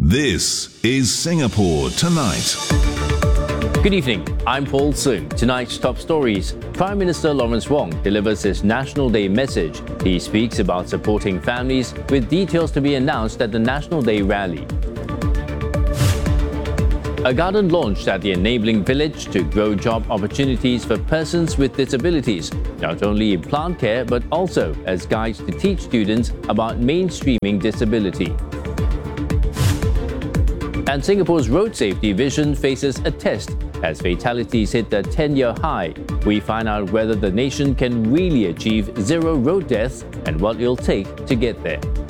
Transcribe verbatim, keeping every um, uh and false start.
This is Singapore Tonight. Good evening, I'm Paul Soon. Tonight's top stories. Prime Minister Lawrence Wong delivers his National Day message. He speaks about supporting families, with details to be announced at the National Day rally. A garden launched at the Enabling Village to grow job opportunities for persons with disabilities, not only in plant care but also as guides to teach students about mainstreaming disability. And Singapore's road safety vision faces a test as fatalities hit a ten-year high. We find out whether the nation can really achieve zero road deaths and what it'll take to get there.